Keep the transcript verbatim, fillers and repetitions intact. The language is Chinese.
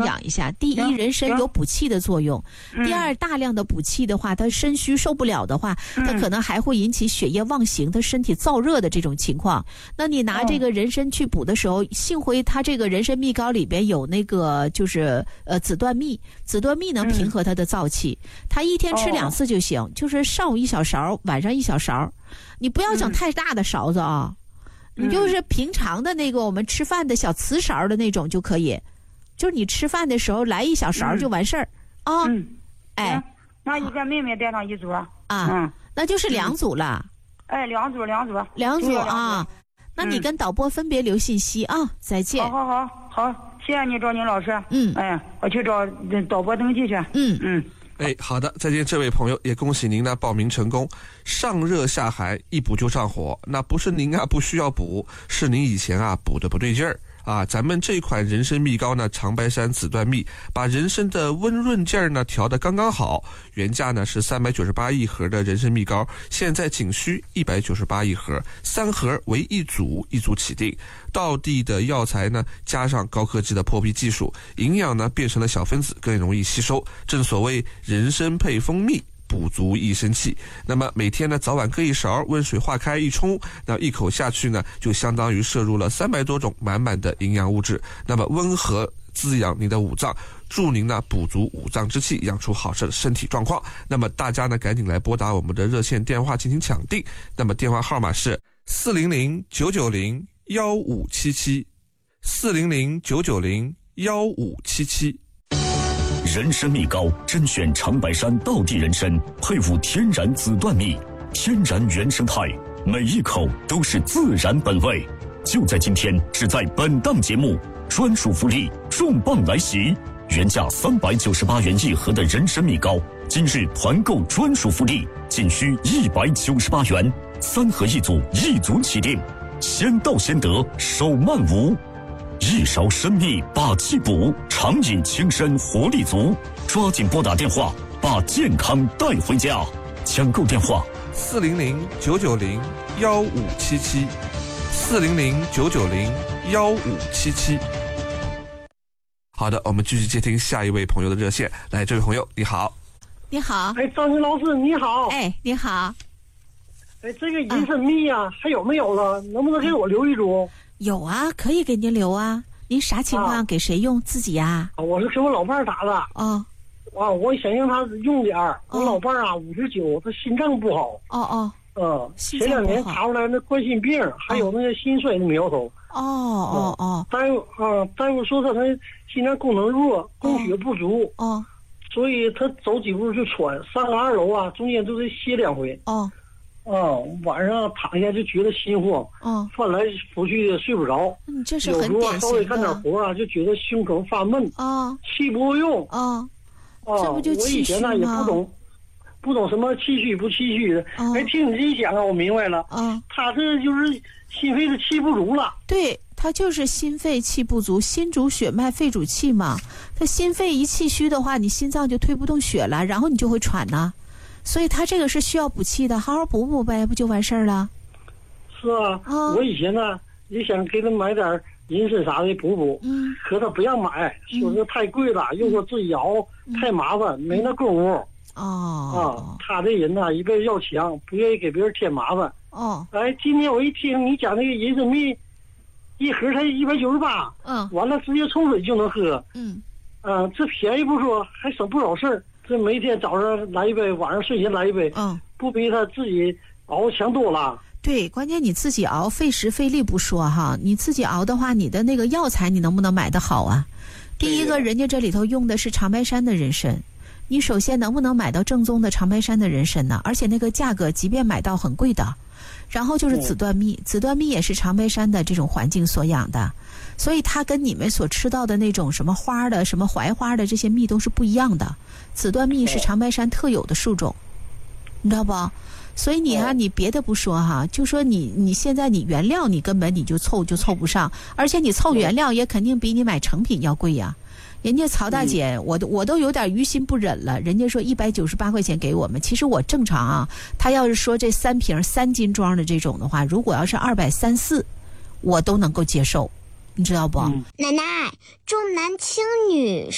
养一下。第一，人参有补气的作用；第二，大量的补气的话，他肾虚受不了的话，他可能还会引起血液妄行，他身体燥热的这种情况。那你拿这个人参去补的时候，幸亏他这个人参蜜膏里边有那个就是呃紫椴蜜，紫椴蜜能平和他的燥气。他一天吃两次就行，就是上午一小勺，晚上一小勺。你不要整太大的勺子啊。你就是平常的那个我们吃饭的小瓷勺的那种就可以，就是你吃饭的时候来一小勺就完事儿啊。 嗯， 哎， 那一个妹妹带上一组啊， 嗯，那就是两组了。 哎，两组两组两组啊。那你跟导播分别留信息啊，再见。 好好好好，谢谢你赵宁老师。 嗯， 哎，我去找导播登记去。 嗯嗯。 哎，好的，再见，这位朋友，也恭喜您呢报名成功。上热下寒，一补就上火，那不是您啊不需要补，是您以前啊补的不对劲儿啊。咱们这款人参蜜膏呢，长白山紫椴蜜，把人参的温润劲儿呢调得刚刚好。原价呢是三百九十八一盒的人参蜜膏，现在仅需一百九十八一盒，三盒为一组，一组起订。道地的药材呢，加上高科技的破壁技术，营养呢变成了小分子，更容易吸收。正所谓人参配蜂蜜，补足一身气。那么每天呢早晚各一勺，温水化开一冲，那一口下去呢，就相当于摄入了三百多种满满的营养物质。那么温和滋养您的五脏，助您呢补足五脏之气，养出好的身体状况。那么大家呢赶紧来拨打我们的热线电话进行抢订。那么电话号码是四零零九九零幺五七七，四零零九九零幺五七七。 人参蜜膏甄选长白山道地人参，配伍天然紫椴蜜，天然原生态，每一口都是自然本味。就在今天，只在本档节目，专属福利重磅来袭！原价三百九十八元一盒的人参蜜膏，今日团购专属福利，仅需一百九十八元，三盒一组，一组起订，先到先得，手慢无。一勺参蜜把气补，常饮轻身活力足。抓紧拨打电话，把健康带回家。抢购电话： 四零零九九零幺五七七，四零零九九零幺五七七。好的，我们继续接听下一位朋友的热线。来，这位朋友，你好。 你好。 哎，张军老师，你好。 哎，你好。 哎，这个人参蜜呀、啊，还有没有了？能不能给我留一组？ 有啊，可以给您留啊。您啥情况？啊、给谁用？自己呀、 啊？我是给我老伴儿打的。 哦。 啊，我想让他用点儿。我老伴儿啊，五十九，他心脏不好。 哦哦。 嗯，前两年查出来那冠心病，还有那个心衰的苗头。 哦哦哦。 大夫啊，大夫说他那心脏功能弱，供血不足。 哦。 所以他走几步就喘，上个二楼啊，中间就得歇两回。 哦。 啊，晚上躺下就觉得心慌， 嗯， 翻来覆去的睡不着。 嗯，这是很典型的。 有时候稍微干点活啊，就觉得胸口发闷， 啊， 气不够用， 啊， 啊， 这不就气虚吗？ 我以前呢也不懂，不懂什么气虚不气虚的。哎，听你这一讲啊，我明白了。 啊， 他这就是心肺的气不足了。 对，他就是心肺气不足，心主血脉，肺主气嘛。他心肺一气虚的话，你心脏就推不动血了，然后你就会喘呐。所以他这个是需要补气的，好好补补呗，不就完事儿了？ 是啊，啊我以前呢也想给他买点人参啥的补补， 嗯， 可他不让买，说这太贵了，嗯、又说自己熬、嗯、太麻烦，没那功夫。 哦， 啊，他这人呐，一辈子要强，不愿意给别人添麻烦。 哦， 哎，今天我一听你讲那个人参蜜，一盒才一百九十八， 嗯， 完了直接冲水就能喝， 嗯， 啊，这便宜不说，还省不少事儿。这每天早上来一杯，晚上睡前来一杯， 嗯， 不比他自己熬强多了。 对，关键你自己熬费时费力不说哈，你自己熬的话，你的那个药材你能不能买得好啊？第一个，人家这里头用的是长白山的人参，你首先能不能买到正宗的长白山的人参呢？而且那个价格，即便买到很贵的。然后就是紫椴蜜，紫椴蜜也是长白山的这种环境所养的，所以它跟你们所吃到的那种什么花的、什么槐花的这些蜜都是不一样的。紫椴蜜是长白山特有的树种，你知道不？所以你啊，你别的不说哈，就说你你现在你原料你根本你就凑就凑不上，而且你凑原料也肯定比你买成品要贵呀。人家曹大姐，我都我都有点于心不忍了。人家说一百九十八块钱给我们，其实我正常啊。他要是说这三瓶三斤装的这种的话，如果要是二百三四，我都能够接受，你知道不？ 奶奶，重男轻女